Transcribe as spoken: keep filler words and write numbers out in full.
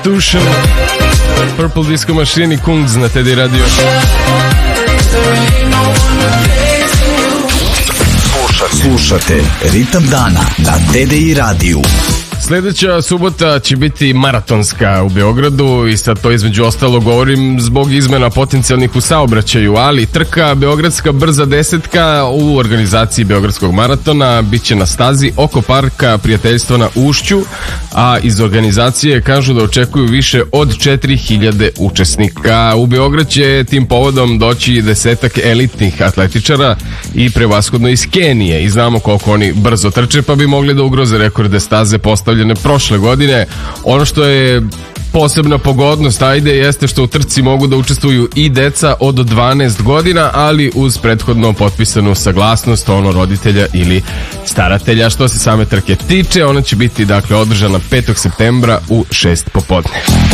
Tušem, Purple Disco Machine i Kungs na T D Radio. Slušate Ritam dana na T D I radiju. Sljedeća subota će biti maratonska u Beogradu i sad to između ostalo govorim zbog izmena potencijalnih u saobraćaju, ali trka Beogradska brza desetka u organizaciji Beogradskog maratona bit će na stazi oko parka Prijateljstva na Ušću, a iz organizacije kažu da očekuju više od četiri hiljade učesnika. U Beograd će tim povodom doći desetak elitnih atletičara i prevashodno iz Kenije i znamo koliko oni brzo trče, pa bi mogli da ugroze rekorde staze postavljene prošle godine. Ono što je posebna pogodnost, ajde, jeste što u trci mogu da učestvuju i deca od dvanaest godina, ali uz prethodno potpisanu saglasnost ono roditelja ili staratelja. Što se same trke tiče, ona će biti dakle održana petog septembra u šest popodne.